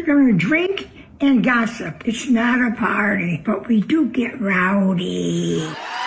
going to drink and gossip. It's not a party, but we do get rowdy.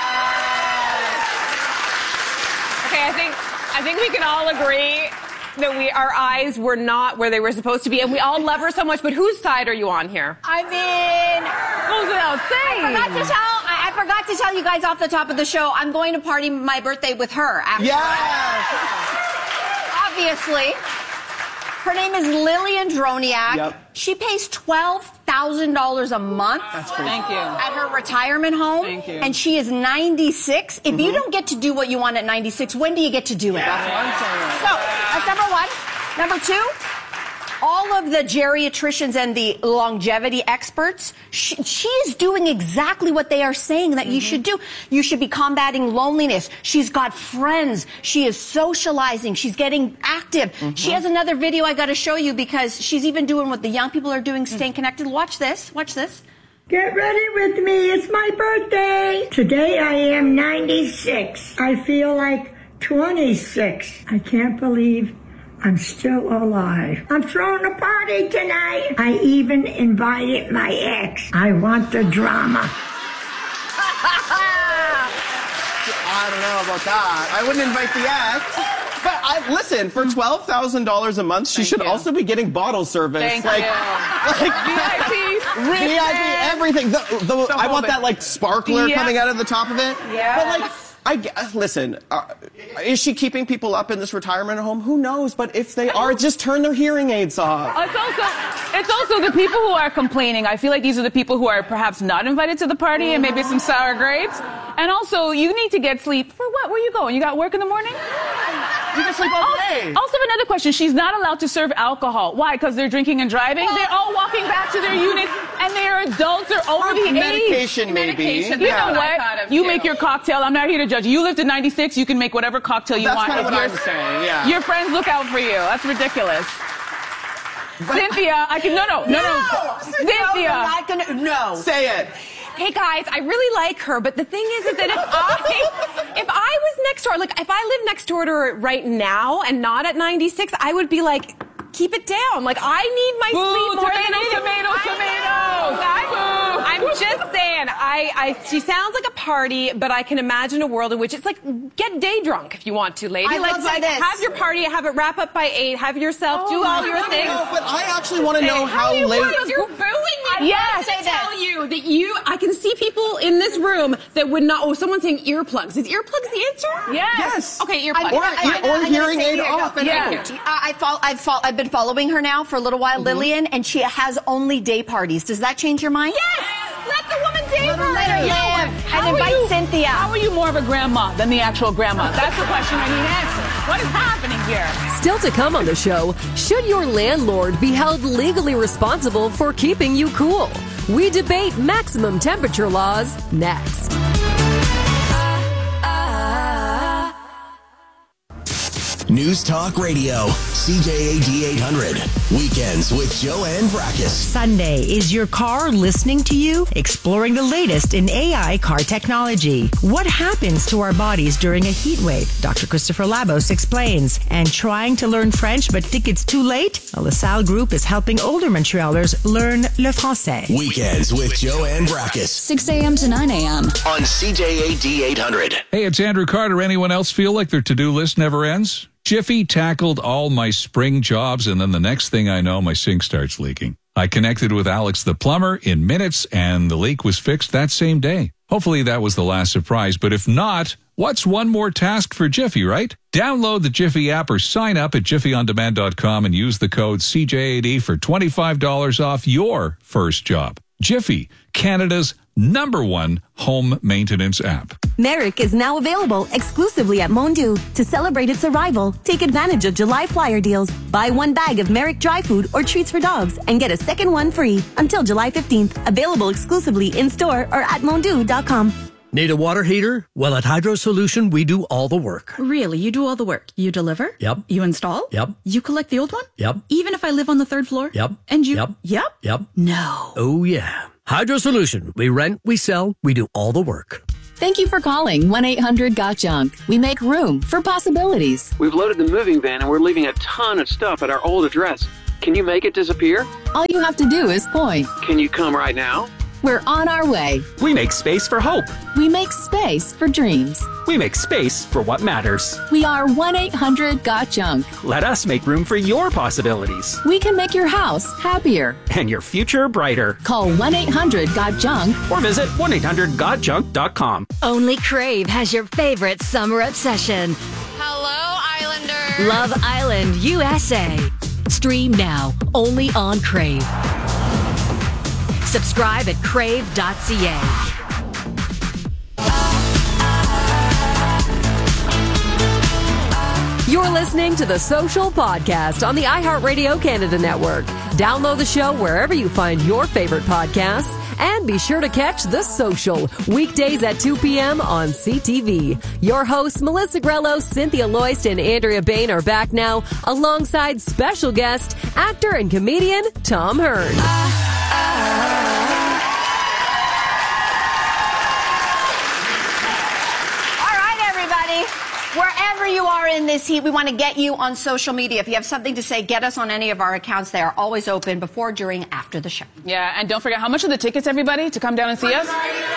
Okay, I think we can all agree that our eyes were not where they were supposed to be, and we all love her so much, but whose side are you on here? I mean, goes without saying. I forgot to tell you guys off the top of the show, I'm going to party my birthday with her. Yes! Obviously. Her name is Lillian Droniak. Yep. She pays $12,000 a month. That's crazy. Thank you. At her retirement home. Thank you. And she is 96. If you don't get to do what you want at 96, when do you get to do it? That's what I'm saying. So, that's number one. Number two, all of the geriatricians and the longevity experts, she is doing exactly what they are saying that you should do. You should be combating loneliness. She's got friends. She is socializing. She's getting active. She has another video I got to show you because she's even doing what the young people are doing, staying connected. Watch this. Watch this. Get ready with me. It's my birthday. Today I am 96. I feel like 26. I can't believe I'm still alive. I'm throwing a party tonight. I even invited my ex. I want the drama. I don't know about that. I wouldn't invite the ex. But listen, for $12,000 a month, she should also be getting bottle service. Thank like, you. VIP, everything. I want that like sparkler coming out of the top of it. Yeah. But like, listen, is she keeping people up in this retirement home? Who knows? But if they are, just turn their hearing aids off. It's also the people who are complaining. I feel like these are the people who are perhaps not invited to the party and maybe some sour grapes. And also, you need to get sleep. For what? Where you going? You got work in the morning? You can sleep all day. Also, another question. She's not allowed to serve alcohol. Why? Because they're drinking and driving? They're all walking back to their units, and they are adults. They're over the age. Medication, maybe. You know what? You make your cocktail. I'm not here to judge you. You lived at 96. You can make whatever cocktail you want. That's kind of what I'm saying, yeah. Your friends look out for you. That's ridiculous. Cynthia, Cynthia. No. Say it. Hey guys, I really like her, but the thing is that if I was next door, like if I lived next door to her right now and not at 96, I would be like, keep it down. Like I need my sleep more than anything. Tomatoes. I'm just saying, she sounds like a party, but I can imagine a world in which it's like, get day drunk if you want to, lady. I love this. Have your party, have it wrap up by 8, have yourself, do all your things. No, but I actually want to know how late. You're booing me. Yes. I tell you that I can see people in this room that would not, someone's saying earplugs. Is earplugs the answer? Yes. Okay, earplugs. Or hearing aid off and out. I've been following her now for a little while, Lillian, and she has only day parties. Does that change your mind? Yes! Let the woman day Let her party. live. And invite Cynthia. How are you more of a grandma than the actual grandma? That's the question I need answered. What is happening here? Still to come on the show, should your landlord be held legally responsible for keeping you cool? We debate maximum temperature laws next. News Talk Radio, CJAD 800. Weekends with Joanne Vrackus. Sunday, is your car listening to you? Exploring the latest in AI car technology. What happens to our bodies during a heat wave? Dr. Christopher Labos explains. And trying to learn French but think it's too late? A LaSalle group is helping older Montrealers learn le français. Weekends with Joanne Vrackus. 6 a.m. to 9 a.m. on CJAD 800. Hey, it's Andrew Carter. Anyone else feel like their to-do list never ends? Jiffy tackled all my spring jobs, and then the next thing I know, my sink starts leaking. I connected with Alex the plumber in minutes, and the leak was fixed that same day. Hopefully that was the last surprise, but if not, what's one more task for Jiffy, right? Download the Jiffy app or sign up at jiffyondemand.com and use the code CJAD for $25 off your first job. Jiffy, Canada's #1 home maintenance app. Merrick is now available exclusively at Mondu. To celebrate its arrival, take advantage of July flyer deals. Buy one bag of Merrick dry food or treats for dogs and get a second one free until July 15th. Available exclusively in-store or at mondu.com. Need a water heater? Well, at Hydro Solution, we do all the work. Really? You do all the work? You deliver? Yep. You install? Yep. You collect the old one? Yep. Even if I live on the 3rd floor? Yep. And you? Yep. Yep? Yep. No. Oh, yeah. Hydro Solution. We rent, we sell, we do all the work. Thank you for calling 1-800-GOT-JUNK. We make room for possibilities. We've loaded the moving van and we're leaving a ton of stuff at our old address. Can you make it disappear? All you have to do is point. Can you come right now? We're on our way. We make space for hope. We make space for dreams. We make space for what matters. We are 1-800-GOT-JUNK. Let us make room for your possibilities. We can make your house happier. And your future brighter. Call 1-800-GOT-JUNK. Or visit 1-800-GOT-JUNK.com. Only Crave has your favorite summer obsession. Hello, Islander. Love Island, USA. Stream now, only on Crave. Subscribe at crave.ca. You're listening to The Social Podcast on the iHeartRadio Canada Network. Download the show wherever you find your favorite podcasts. And be sure to catch The Social, weekdays at 2 p.m. on CTV. Your hosts, Melissa Grello, Cynthia Loist, and Andrea Bain are back now, alongside special guest, actor and comedian Tom Hearn. Wherever you are in this heat, we want to get you on social media. If you have something to say, get us on any of our accounts. They are always open before, during, after the show. Yeah, and don't forget, how much are the tickets, everybody, to come down and see us?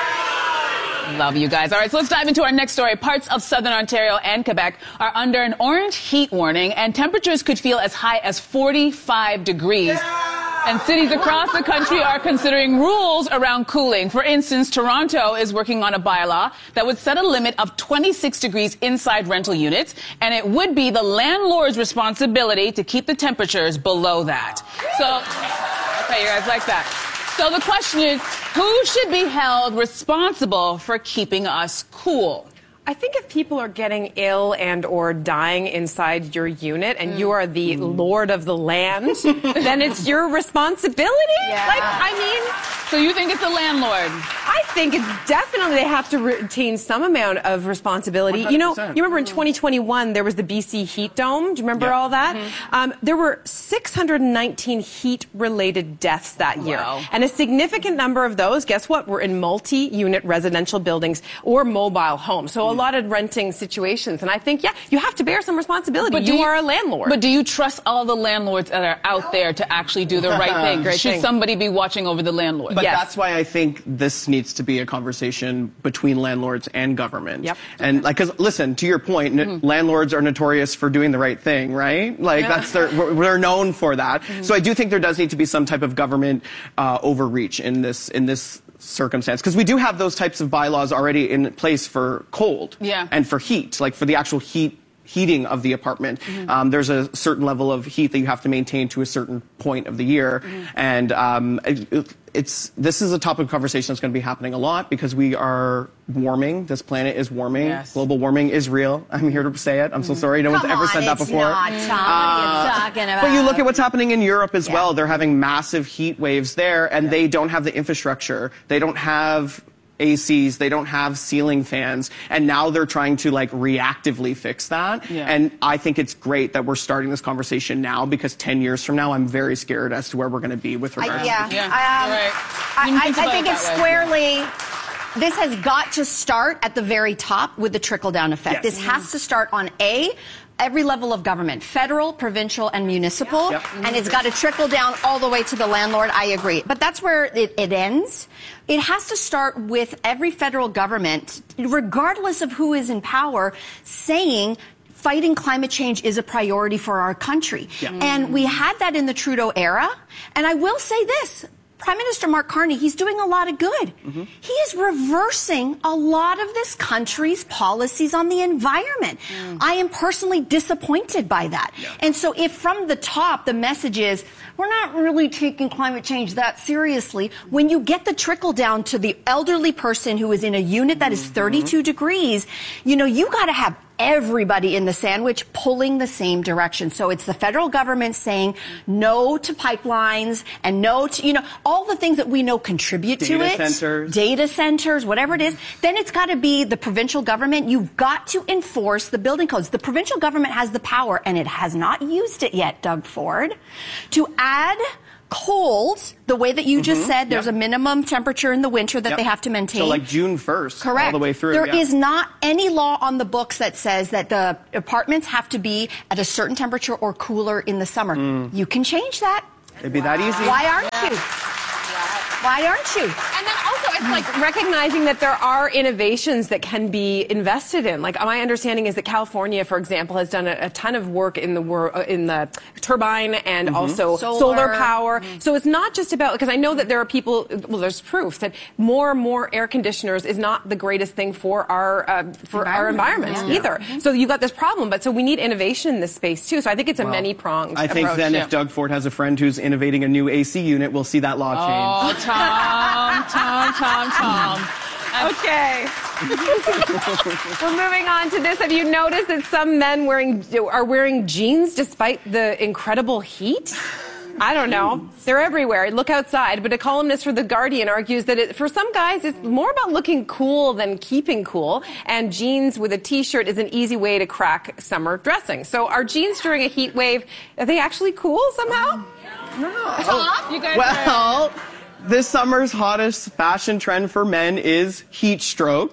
Love you guys. All right, so let's dive into our next story. Parts of southern Ontario and Quebec are under an orange heat warning, and temperatures could feel as high as 45 degrees. And cities across the country are considering rules around cooling. For instance, Toronto is working on a bylaw that would set a limit of 26 degrees inside rental units, and it would be the landlord's responsibility to keep the temperatures below that. So, okay, you guys like that? So the question is, who should be held responsible for keeping us cool? I think if people are getting ill and or dying inside your unit and you are the lord of the land, then it's your responsibility. Yeah. Like, I mean... So you think it's the landlord? I think it's definitely they have to retain some amount of responsibility. 100%. You know, you remember in 2021 there was the BC Heat Dome. Do you remember all that? There were 619 heat-related deaths that year. Wow. And a significant number of those, guess what, were in multi-unit residential buildings or mobile homes. So a lot of renting situations. And I think, yeah, you have to bear some responsibility. But you are a landlord. But do you trust all the landlords that are out there to actually do the right thing? Should somebody be watching over the landlord? But that's why I think this needs to be a conversation between landlords and government. Yep. And like, because listen, to your point, landlords are notorious for doing the right thing, right? Like that's they're known for that. So I do think there does need to be some type of government overreach in this circumstance, because we do have those types of bylaws already in place for cold and for heat, like for the actual heating of the apartment. There's a certain level of heat that you have to maintain to a certain point of the year. And this is a topic of conversation that's going to be happening a lot because we are warming. This planet is warming. Yes. Global warming is real. I'm here to say it. I'm so sorry. No one's ever said that before. Not, Tom. What are you talking about? But you look at what's happening in Europe as well. They're having massive heat waves there, and they don't have the infrastructure. They don't have ACs, they don't have ceiling fans, and now they're trying to like reactively fix that. And I think it's great that we're starting this conversation now, because 10 years from now, I'm very scared as to where we're going to be with regards to I think it's squarely... This has got to start at the very top with the trickle-down effect. This has to start on every level of government, federal, provincial, and municipal, and it's got to trickle down all the way to the landlord. I agree. But that's where it ends. It has to start with every federal government, regardless of who is in power, saying fighting climate change is a priority for our country. And we had that in the Trudeau era. And I will say this. Prime Minister Mark Carney, he's doing a lot of good. He is reversing a lot of this country's policies on the environment. I am personally disappointed by that. And so if from the top the message is, we're not really taking climate change that seriously, when you get the trickle down to the elderly person who is in a unit that is 32 degrees, you know, you got to have everybody in the sandwich pulling the same direction. So it's the federal government saying no to pipelines and no to, you know, all the things that we know contribute to it. Data centers, whatever it is. Then it's got to be the provincial government. You've got to enforce the building codes. The provincial government has the power, and it has not used it yet, Doug Ford, to add cold, the way that you just said, there's a minimum temperature in the winter that they have to maintain. So like June 1st, correct, all the way through. There is not any law on the books that says that the apartments have to be at a certain temperature or cooler in the summer. You can change that. It'd be that easy. Why aren't you? Why aren't you? And then also, it's like recognizing that there are innovations that can be invested in. Like my understanding is that California, for example, has done a ton of work in the turbine and also solar power. So it's not just about, because I know that there are people. Well, there's proof that more and more air conditioners is not the greatest thing for our environment either. So you got this problem, but so we need innovation in this space too. So I think it's a many-pronged approach. I think then if Doug Ford has a friend who's innovating a new AC unit, we'll see that law change. Oh, Tom. Okay. We're moving on to this. Have you noticed that some men are wearing jeans despite the incredible heat? I don't know. They're everywhere. Look outside. But a columnist for The Guardian argues that for some guys, it's more about looking cool than keeping cool. And jeans with a T-shirt is an easy way to crack summer dressing. So are jeans during a heat wave, are they actually cool somehow? No. Tom? You guys This summer's hottest fashion trend for men is heat stroke.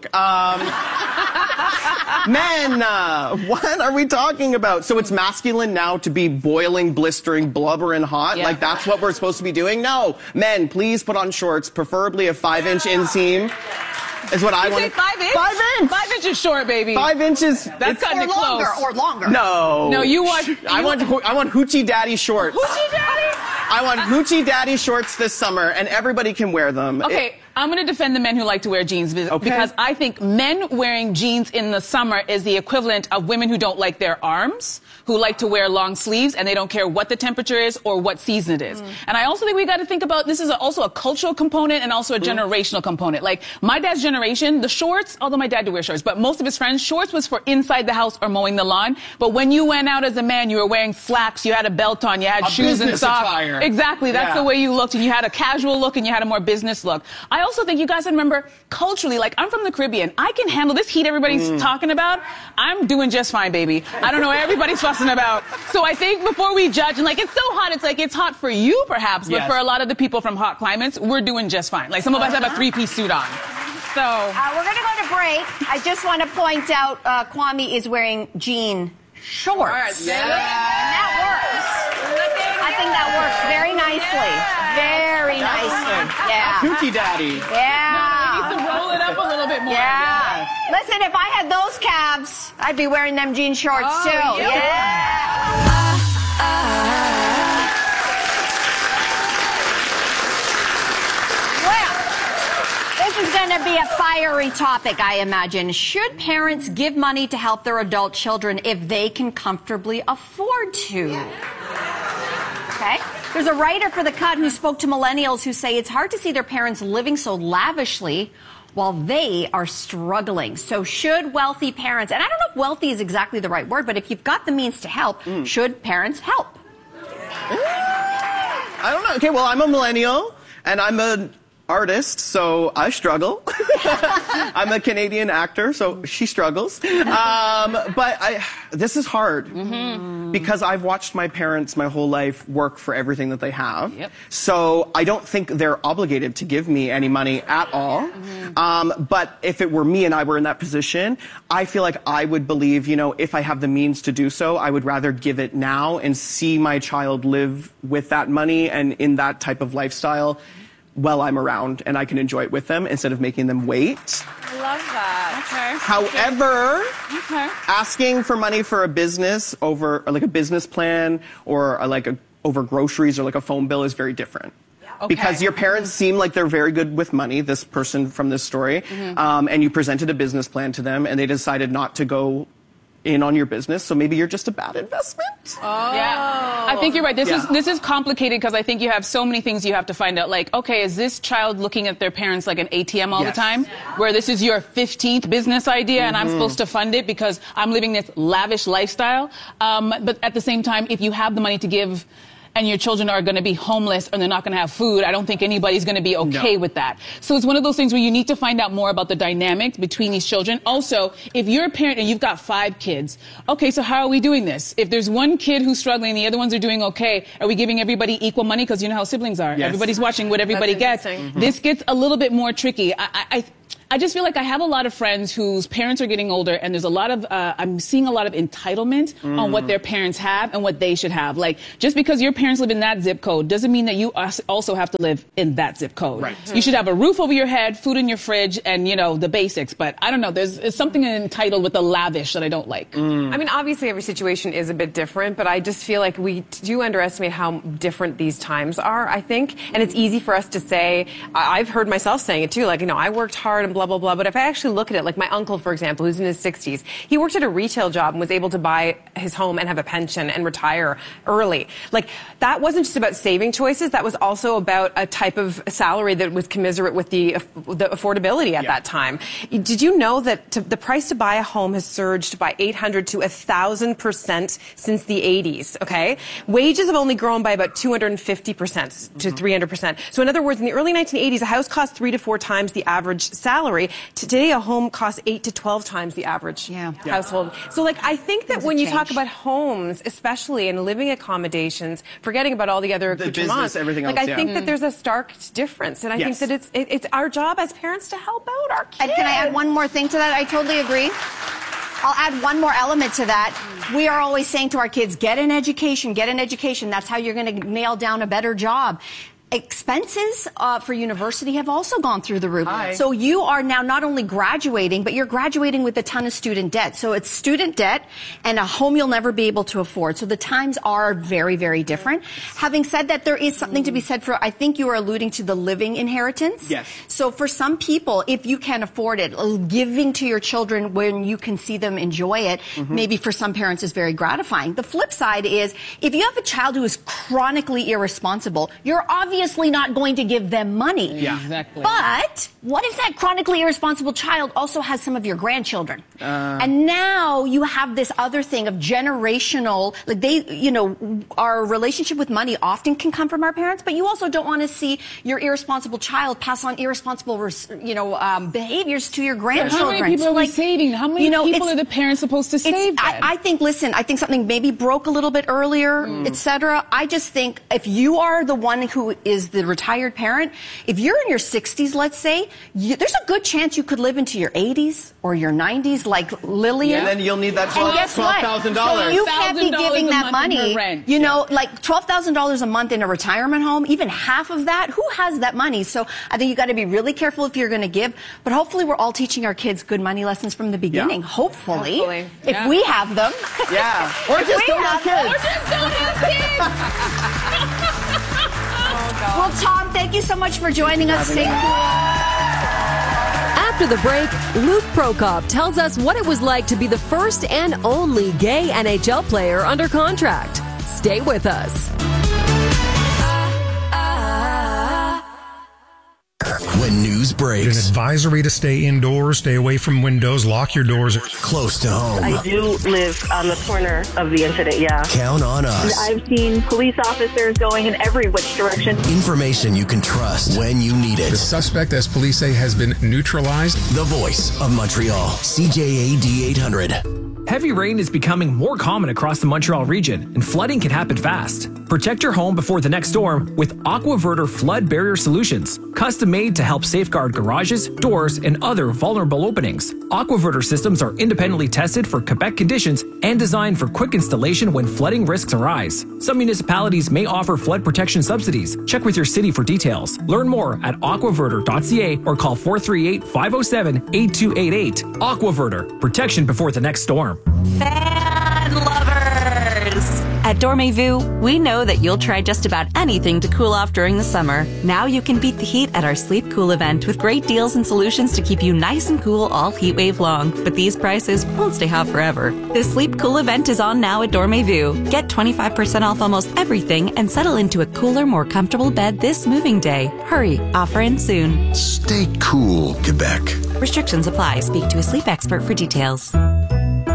Men, what are we talking about? So it's masculine now to be boiling, blistering, blubbering hot? Like that's what we're supposed to be doing? No. Men, please put on shorts, preferably a 5-inch inseam. Is what I want. Say 5 inch? 5 inch. 5 inches short, baby. 5 inches. That's cutting it close. Or longer. No. No, you want. I want Hoochie Daddy shorts. Hoochie Daddy? I want Hoochie Daddy shorts this summer, and everybody can wear them. Okay, I'm going to defend the men who like to wear jeans because I think men wearing jeans in the summer is the equivalent of women who don't like their arms, who like to wear long sleeves, and they don't care what the temperature is or what season it is. And I also think we got to think about this is also a cultural component and also a generational component. Like my dad's generation, the shorts, although my dad did wear shorts, but most of his friends, shorts was for inside the house or mowing the lawn. But when you went out as a man, you were wearing slacks, you had a belt on, you had shoes and socks. Attire. Exactly, that's the way you looked, and you had a casual look and you had a more business look. I also think you guys remember culturally, like I'm from the Caribbean, I can handle this heat everybody's talking about. I'm doing just fine, baby. I don't know what everybody's fussing about. So I think before we judge, and like it's so hot, it's like it's hot for you perhaps, but for a lot of the people from hot climates, we're doing just fine. Like some of us have a 3-piece suit on. So we're going to go to break. I just want to point out Kwame is wearing jean shorts. And that works. I think that works very nicely. Very nicely. Yeah. Hoochie Daddy. Yeah. No, you need to roll it up a little bit more. Yeah. Listen, if I had those calves, I'd be wearing them jean shorts too. Yeah. This is going to be a fiery topic, I imagine. Should parents give money to help their adult children if they can comfortably afford to? Okay. There's a writer for The Cut who spoke to millennials who say it's hard to see their parents living so lavishly while they are struggling. So should wealthy parents, and I don't know if wealthy is exactly the right word, but if you've got the means to help, should parents help? I don't know. Okay, well, I'm a millennial, and I'm an artist, so I struggle. I'm a Canadian actor, so she struggles. But this is hard because I've watched my parents my whole life work for everything that they have. So I don't think they're obligated to give me any money at all. But if it were me and I were in that position, I feel like I would believe, you know, if I have the means to do so, I would rather give it now and see my child live with that money and in that type of lifestyle while I'm around and I can enjoy it with them instead of making them wait. I love that. Okay. However, asking for money for a business over like a business plan or over groceries or like a phone bill is very different. Because your parents seem like they're very good with money, this person from this story, and you presented a business plan to them and they decided not to go in on your business, so maybe you're just a bad investment. Yeah, I think you're right. This is complicated because I think you have so many things you have to find out. Like, okay, is this child looking at their parents like an ATM all the time? Where this is your 15th business idea and I'm supposed to fund it because I'm living this lavish lifestyle. But at the same time, if you have the money to give, and your children are going to be homeless and they're not going to have food, I don't think anybody's going to be okay with that. So it's one of those things where you need to find out more about the dynamic between these children. Also, if you're a parent and you've got 5 kids, okay, so how are we doing this? If there's one kid who's struggling and the other ones are doing okay, are we giving everybody equal money? Because you know how siblings are. Yes. Everybody's watching what everybody gets. This gets a little bit more tricky. I just feel like I have a lot of friends whose parents are getting older, and there's a lot of, I'm seeing a lot of entitlement on what their parents have and what they should have. Like, just because your parents live in that zip code doesn't mean that you also have to live in that zip code. Right. You should have a roof over your head, food in your fridge, and, you know, the basics. But I don't know, there's something entitled with the lavish that I don't like. I mean, obviously every situation is a bit different, but I just feel like we do underestimate how different these times are, I think. And it's easy for us to say, I've heard myself saying it too, like, you know, I worked hard and blah, blah, blah. But if I actually look at it, like my uncle, for example, who's in his 60s, he worked at a retail job and was able to buy his home and have a pension and retire early. Like, that wasn't just about saving choices. That was also about a type of salary that was commensurate with the affordability at that time. Did you know that the price to buy a home has surged by 800 to 1,000% since the 80s, okay? Wages have only grown by about 250% to 300%. So in other words, in the early 1980s, a house cost 3 to 4 times the average salary. Today, a home costs 8 to 12 times the average household. So, like, I think that when you talk about homes, especially and living accommodations, forgetting about all the other accoutrements, business, everything else, I think that there's a stark difference, and I think that it's our job as parents to help out our kids. And can I add one more thing to that? I totally agree. I'll add one more element to that. We are always saying to our kids, get an education, get an education. That's how you're going to nail down a better job. Expenses for university have also gone through the roof. So you are now not only graduating, but you're graduating with a ton of student debt. So it's student debt and a home you'll never be able to afford. So the times are very, very different. Having said that, there is something to be said for, I think you were alluding to the living inheritance. Yes. So for some people, if you can afford it, giving to your children when you can see them enjoy it, maybe for some parents is very gratifying. The flip side is, if you have a child who is chronically irresponsible, you're obviously not going to give them money. Yeah, exactly. But what if that chronically irresponsible child also has some of your grandchildren? And now you have this other thing of generational, like our relationship with money often can come from our parents, but you also don't want to see your irresponsible child pass on irresponsible, behaviors to your grandchildren. How many people are we saving? How many people are the parents supposed to save? I think something maybe broke a little bit earlier, etc. I just think if you are the one who is the retired parent, if you're in your 60s, let's say, there's a good chance you could live into your 80s or your 90s like Lillian. And then you'll need that $12,000. So you can't be giving that money. Like $12,000 a month in a retirement home, even half of that, who has that money? So I think you got to be really careful if you're going to give. But hopefully we're all teaching our kids good money lessons from the beginning. Hopefully. If we have them. Or just don't have kids. Well, Tom, thank you so much for joining us. After the break, Luke Prokop tells us what it was like to be the first and only gay NHL player under contract. Stay with us. When news breaks. An advisory to stay indoors, stay away from windows, lock your doors. Close to home. I do live on the corner of the incident, Count on us. I've seen police officers going in every which direction. Information you can trust when you need it. The suspect, as police say, has been neutralized. The voice of Montreal, CJAD 800. Heavy rain is becoming more common across the Montreal region, and flooding can happen fast. Protect your home before the next storm with AquaVerter Flood Barrier Solutions, custom made to help safeguard garages, doors, and other vulnerable openings. AquaVerter systems are independently tested for Quebec conditions and designed for quick installation when flooding risks arise. Some municipalities may offer flood protection subsidies. Check with your city for details. Learn more at aquaverter.ca or call 438-507-8288. AquaVerter, protection before the next storm. Fan lovers! At Dormez-vous, we know that you'll try just about anything to cool off during the summer. Now you can beat the heat at our Sleep Cool event with great deals and solutions to keep you nice and cool all heat wave long. But these prices won't stay hot forever. The Sleep Cool event is on now at Dormez-vous. Get 25% off almost everything and settle into a cooler, more comfortable bed this moving day. Hurry, offer ends soon. Stay cool, Quebec. Restrictions apply. Speak to a sleep expert for details.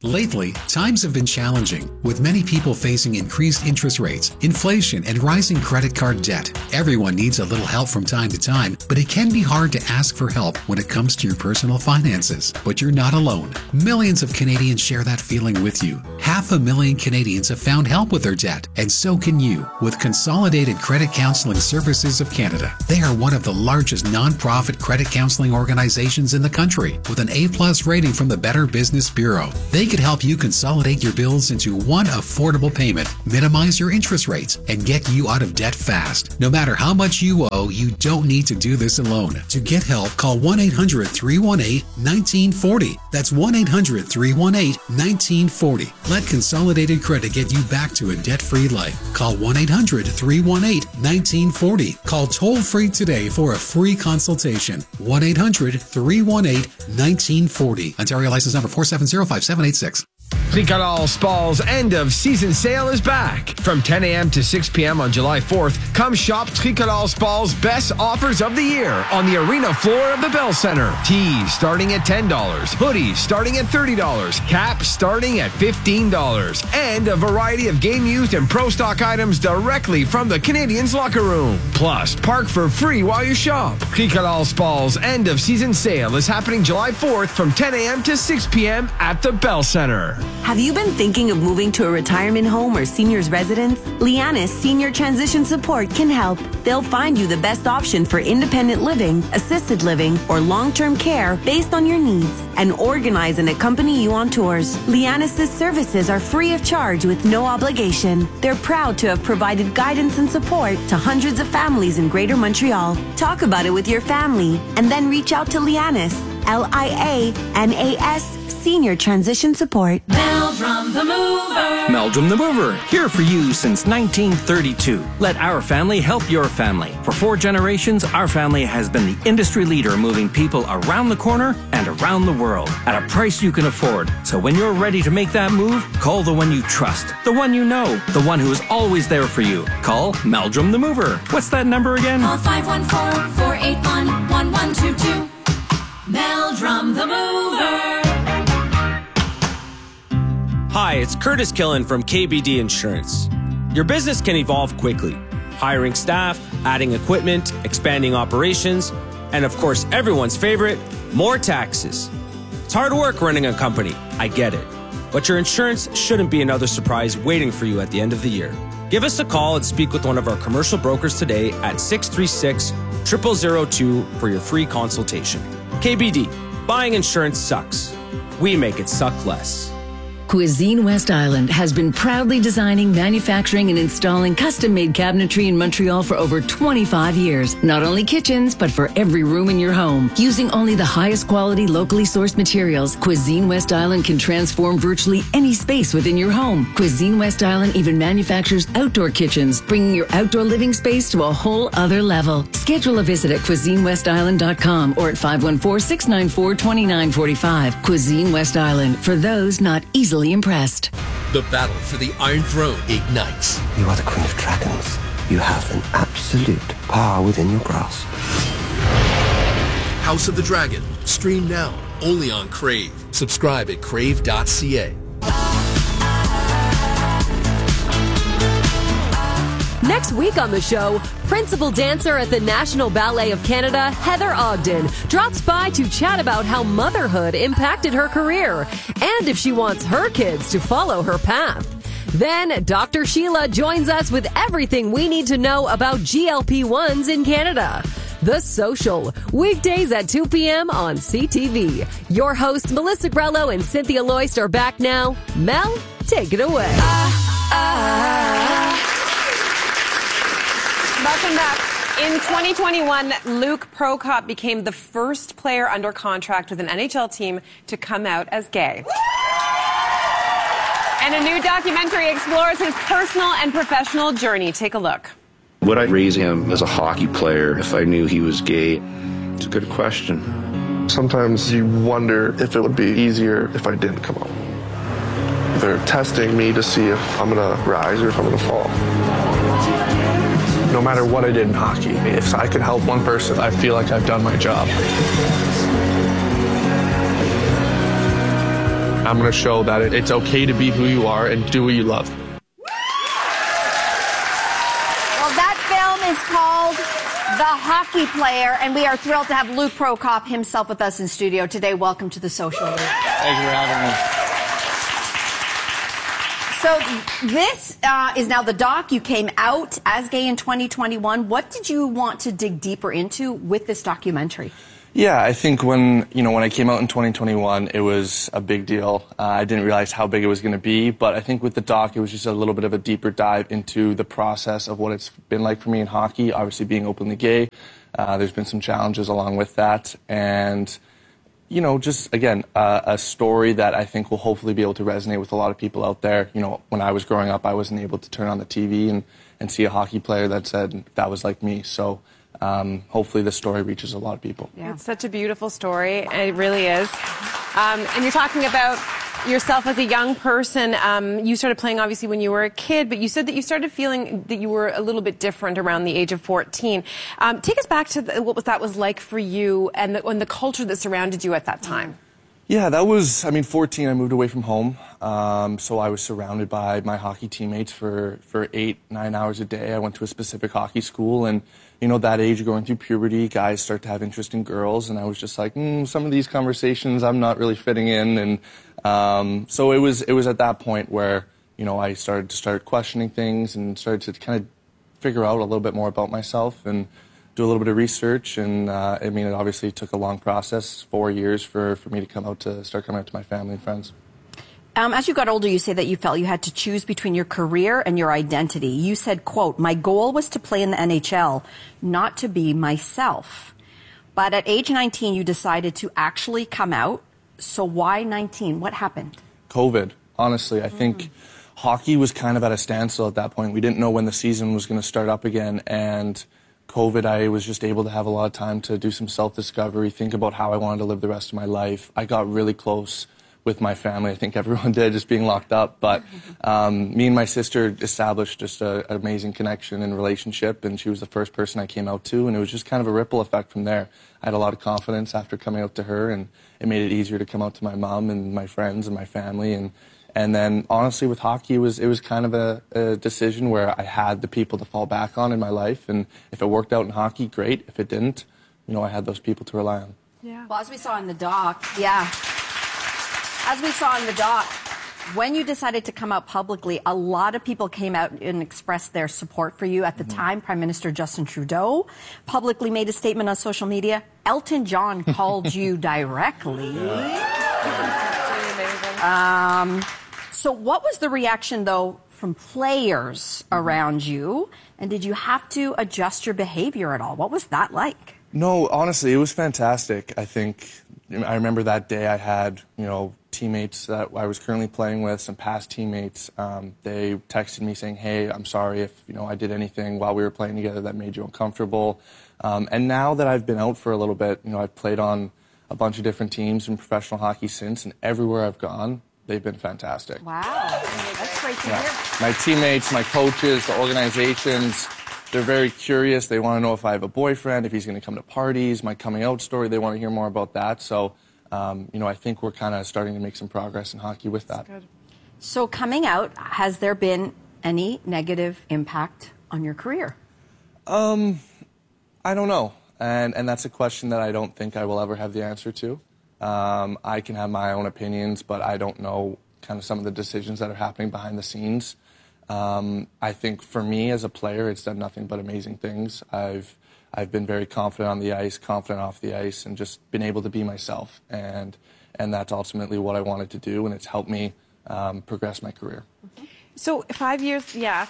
Lately, times have been challenging, with many people facing increased interest rates, inflation, and rising credit card debt. Everyone needs a little help from time to time, but it can be hard to ask for help when it comes to your personal finances. But you're not alone. Millions of Canadians share that feeling with you. 500,000 Canadians have found help with their debt, and so can you with Consolidated Credit Counseling Services of Canada. They are one of the largest non-profit credit counseling organizations in the country, with an A+ rating from the Better Business Bureau. They could help you consolidate your bills into one affordable payment, minimize your interest rates, and get you out of debt fast. No matter how much you owe, you don't need to do this alone. To get help, call 1-800-318-1940. That's 1-800-318-1940. Let Consolidated Credit get you back to a debt-free life. Call 1-800-318-1940. Call toll-free today for a free consultation. 1-800-318-1940. Ontario license number 4705786. Tricolore Spal's end of season sale is back. From 10 a.m. to 6 p.m. on July 4th, come shop Tricolore Spal's best offers of the year on the arena floor of the Bell Center. Tees starting at $10, hoodies starting at $30, caps starting at $15, and a variety of game used and pro stock items directly from the Canadians' locker room. Plus, park for free while you shop. Tricolore Spal's end of season sale is happening July 4th from 10 a.m. to 6 p.m. at the Bell Center. Have you been thinking of moving to a retirement home or senior's residence? Lianis Senior Transition Support can help. They'll find you the best option for independent living, assisted living, or long-term care based on your needs and organize and accompany you on tours. Lianis' services are free of charge with no obligation. They're proud to have provided guidance and support to hundreds of families in Greater Montreal. Talk about it with your family and then reach out to Lianis, Lianas Senior Transition Support. Meldrum the Mover. Meldrum the Mover, here for you since 1932. Let our family help your family. For 4 generations, our family has been the industry leader moving people around the corner and around the world at a price you can afford. So when you're ready to make that move, call the one you trust, the one you know, the one who is always there for you. Call Meldrum the Mover. What's that number again? Call 514-481-1122. Meldrum the Mover. Hi, it's Curtis Killen from KBD Insurance. Your business can evolve quickly. Hiring staff, adding equipment, expanding operations, and of course, everyone's favorite, more taxes. It's hard work running a company, I get it. But your insurance shouldn't be another surprise waiting for you at the end of the year. Give us a call and speak with one of our commercial brokers today at 636-0002 for your free consultation. KBD, buying insurance sucks. We make it suck less. Cuisine West Island has been proudly designing, manufacturing, and installing custom-made cabinetry in Montreal for over 25 years. Not only kitchens, but for every room in your home. Using only the highest quality, locally sourced materials, Cuisine West Island can transform virtually any space within your home. Cuisine West Island even manufactures outdoor kitchens, bringing your outdoor living space to a whole other level. Schedule a visit at CuisineWestIsland.com or at 514-694-2945. Cuisine West Island, for those not easily impressed. The battle for the Iron Throne ignites. You are the Queen of Dragons. You have an absolute power within your grasp. House of the Dragon. Stream now, only on Crave. Subscribe at crave.ca. Next week on the show, principal dancer at the National Ballet of Canada, Heather Ogden, drops by to chat about how motherhood impacted her career and if she wants her kids to follow her path. Then Dr. Sheila joins us with everything we need to know about GLP-1s in Canada. The Social, weekdays at 2 p.m. on CTV. Your hosts Melissa Grello and Cynthia Loist are back now. Mel, take it away. Welcome back. In 2021, Luke Prokop became the first player under contract with an NHL team to come out as gay. And a new documentary explores his personal and professional journey. Take a look. Would I raise him as a hockey player if I knew he was gay? It's a good question. Sometimes you wonder if it would be easier if I didn't come out. They're testing me to see if I'm going to rise or if I'm going to fall. No matter what I did in hockey, if I could help one person, I feel like I've done my job. I'm going to show that it's okay to be who you are and do what you love. Well, that film is called The Hockey Player, and we are thrilled to have Luke Prokop himself with us in studio today. Welcome to The Social, Luke. Thank you for having me. So this is now the doc. You came out as gay in 2021. What did you want to dig deeper into with this documentary? Yeah, I think when I came out in 2021, it was a big deal. I didn't realize how big it was going to be, but I think with the doc, it was just a little bit of a deeper dive into the process of what it's been like for me in hockey, obviously being openly gay. There's been some challenges along with that, and just, again, a story that I think will hopefully be able to resonate with a lot of people out there. When I was growing up, I wasn't able to turn on the TV and see a hockey player that said that was like me, so hopefully this story reaches a lot of people. Yeah. It's such a beautiful story. It really is. And you're talking about yourself as a young person. You started playing, obviously, when you were a kid, but you said that you started feeling that you were a little bit different around the age of 14. Take us back to what that was like for you and the culture that surrounded you at that time. Yeah, that was, 14, I moved away from home. So I was surrounded by my hockey teammates for 8-9 hours a day. I went to a specific hockey school, and that age, going through puberty, guys start to have interest in girls, and I was just like, some of these conversations I'm not really fitting in, and so it was at that point where I started to questioning things and started to kind of figure out a little bit more about myself and do a little bit of research, and it obviously took a long process, 4 years for me to start coming out to my family and friends. As you got older, you say that you felt you had to choose between your career and your identity. You said, quote, "My goal was to play in the NHL, not to be myself." But at age 19, you decided to actually come out. So why 19? What happened? COVID, honestly. I think hockey was kind of at a standstill at that point. We didn't know when the season was going to start up again, and COVID, I was just able to have a lot of time to do some self-discovery, think about how I wanted to live the rest of my life. I got really close with my family. I think everyone did, just being locked up. But me and my sister established just an amazing connection and relationship, and she was the first person I came out to, and it was just kind of a ripple effect from there. I had a lot of confidence after coming out to her, and it made it easier to come out to my mom and my friends and my family. And then, honestly, with hockey, it was kind of a decision where I had the people to fall back on in my life, and if it worked out in hockey, great. If it didn't, I had those people to rely on. Yeah. Well, as we saw in the doc, when you decided to come out publicly, a lot of people came out and expressed their support for you. At the time, Prime Minister Justin Trudeau publicly made a statement on social media. Elton John called you directly. So what was the reaction, though, from players around you? And did you have to adjust your behavior at all? What was that like? No, honestly, it was fantastic. I remember that day I had, teammates that I was currently playing with, some past teammates. They texted me saying, "Hey, I'm sorry if, I did anything while we were playing together that made you uncomfortable." And now that I've been out for a little bit, I've played on a bunch of different teams in professional hockey since, and everywhere I've gone, they've been fantastic. Wow. That's great to hear. My teammates, my coaches, the organizations, they're very curious. They want to know if I have a boyfriend, if he's going to come to parties, my coming out story. They want to hear more about that. So, I think we're kind of starting to make some progress in hockey with that. Good. So coming out, has there been any negative impact on your career? I don't know. And that's a question that I don't think I will ever have the answer to. I can have my own opinions, but I don't know kind of some of the decisions that are happening behind the scenes. I think for me as a player, it's done nothing but amazing things. I've been very confident on the ice, confident off the ice, and just been able to be myself. And that's ultimately what I wanted to do, and it's helped me progress my career. So 5 years,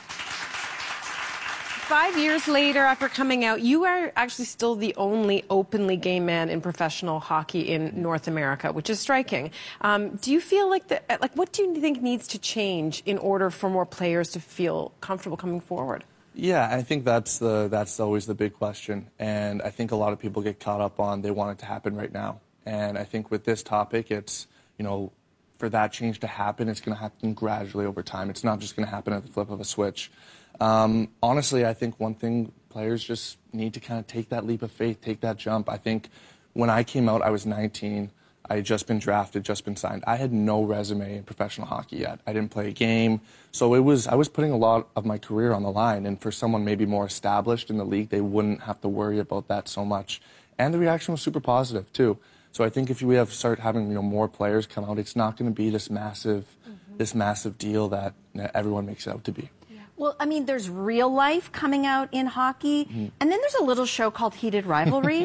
5 years later after coming out, you are actually still the only openly gay man in professional hockey in North America, which is striking. Do you feel like what do you think needs to change in order for more players to feel comfortable coming forward? Yeah, I think that's always the big question, and I think a lot of people get caught up on they want it to happen right now. And I think with this topic, it's for that change to happen, it's going to happen gradually over time. It's not just going to happen at the flip of a switch. Honestly, I think one thing players just need to kind of take that leap of faith, take that jump. I think when I came out, I was 19. I had just been drafted, just been signed. I had no resume in professional hockey yet. I didn't play a game. So I was putting a lot of my career on the line. And for someone maybe more established in the league, they wouldn't have to worry about that so much. And the reaction was super positive, too. So I think if we start having more players come out, it's not going to be this massive deal that everyone makes it out to be. Well, I mean, there's real life coming out in hockey, and then there's a little show called Heated Rivalry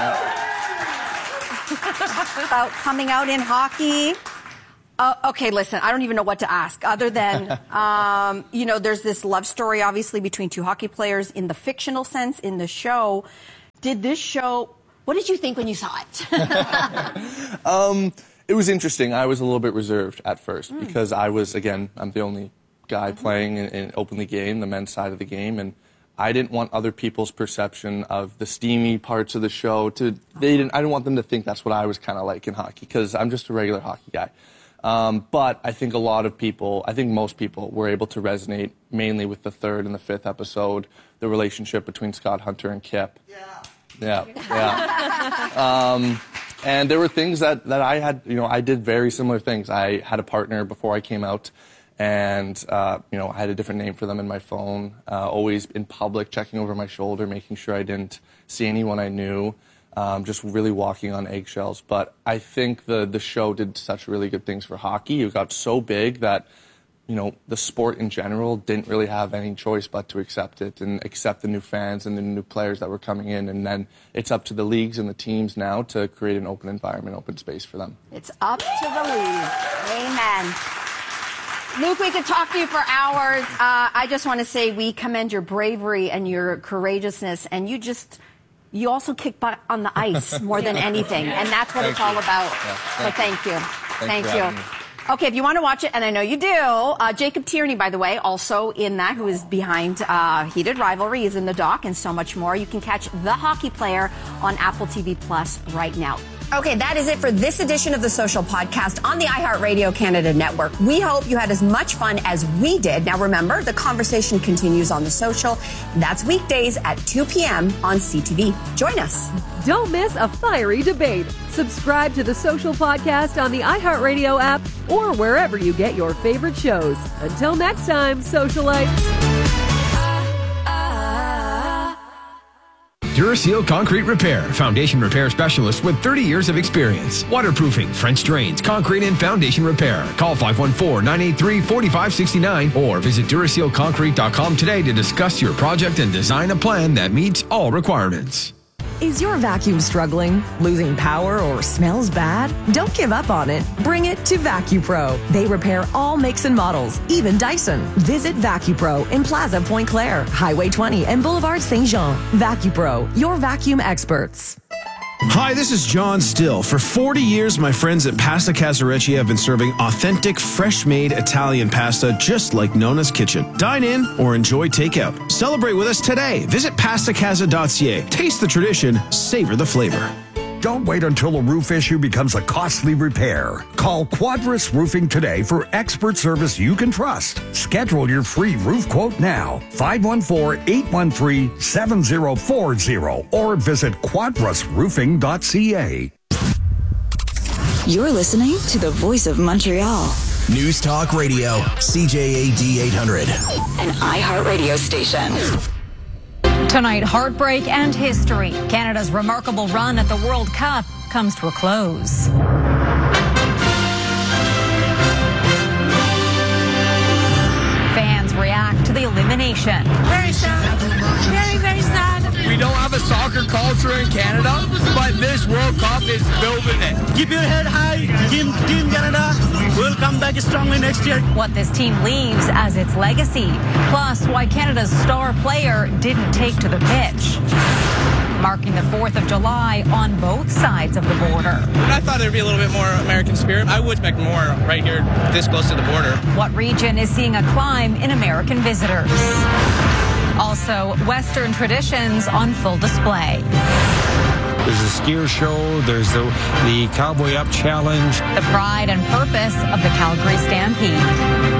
about coming out in hockey. Okay, listen, I don't even know what to ask other than, there's this love story, obviously, between two hockey players in the fictional sense in the show. What did you think when you saw it? It was interesting. I was a little bit reserved at first because I'm the only guy playing in openly gay in the men's side of the game, and I didn't want other people's perception of the steamy parts of the show I didn't want them to think that's what I was kind of like in hockey, because I'm just a regular hockey guy. But I think most people were able to resonate mainly with the 3rd and the 5th episode, the relationship between Scott Hunter and Kip. Yeah. And there were things that I had, I did very similar things. I had a partner before I came out, and, I had a different name for them in my phone, always in public, checking over my shoulder, making sure I didn't see anyone I knew, just really walking on eggshells. But I think the show did such really good things for hockey. It got so big that, the sport in general didn't really have any choice but to accept it and accept the new fans and the new players that were coming in. And then it's up to the leagues and the teams now to create an open environment, open space for them. It's up to the league. Amen. Luke, we could talk to you for hours. I just want to say we commend your bravery and your courageousness, and you also kick butt on the ice more than anything, and that's what it's all about. So thank you. Thank you. Okay, if you want to watch it, and I know you do, Jacob Tierney, by the way, also in that, who is behind Heated Rivalry, is in the doc, and so much more. You can catch The Hockey Player on Apple TV Plus right now. Okay, that is it for this edition of The Social Podcast on the iHeartRadio Canada Network. We hope you had as much fun as we did. Now remember, the conversation continues on The Social. That's weekdays at 2 p.m. on CTV. Join us. Don't miss a fiery debate. Subscribe to The Social Podcast on the iHeartRadio app or wherever you get your favorite shows. Until next time, socialites. Duraseal Concrete Repair, foundation repair specialist with 30 years of experience. Waterproofing, French drains, concrete and foundation repair. Call 514-983-4569 or visit DurasealConcrete.com today to discuss your project and design a plan that meets all requirements. Is your vacuum struggling, losing power, or smells bad? Don't give up on it. Bring it to VacuPro. They repair all makes and models, even Dyson. Visit VacuPro in Plaza Point Claire, Highway 20, and Boulevard Saint Jean. VacuPro, your vacuum experts. Hi, this is John Still. For 40 years, my friends at Pasta Casarecci have been serving authentic, fresh-made Italian pasta just like Nona's Kitchen. Dine in or enjoy takeout. Celebrate with us today. Visit pastacasa.ca. Taste the tradition, savor the flavor. Don't wait until a roof issue becomes a costly repair. Call Quadris Roofing today for expert service you can trust. Schedule your free roof quote now. 514-813-7040 or visit quadrisroofing.ca. You're listening to the Voice of Montreal. News Talk Radio, CJAD 800. An iHeartRadio station. Tonight, heartbreak and history. Canada's remarkable run at the World Cup comes to a close. Fans react to the elimination. Very sad. Very, very sad. We don't have a soccer culture in Canada, but this World Cup is building it. Keep your head high. Team Canada will come back strongly next year. What this team leaves as its legacy, plus why Canada's star player didn't take to the pitch. Marking the 4th of July on both sides of the border. I thought there'd be a little bit more American spirit. I would expect more right here, this close to the border. What region is seeing a climb in American visitors? Also, Western traditions on full display. There's a skier show, there's the Cowboy Up Challenge. The pride and purpose of the Calgary Stampede.